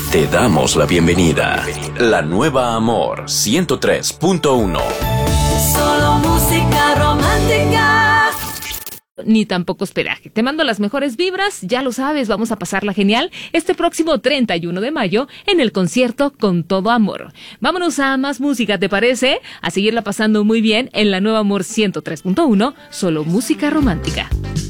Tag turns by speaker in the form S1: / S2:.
S1: Te damos la bienvenida. La nueva Amor 103.1.
S2: Solo música romántica.
S3: Ni tampoco hospedaje. Te mando las mejores vibras, ya lo sabes, vamos a pasarla genial este próximo 31 de mayo en el concierto Con Todo Amor. Vámonos a más música, ¿te parece? A seguirla pasando muy bien en la nueva Amor 103.1, solo música romántica.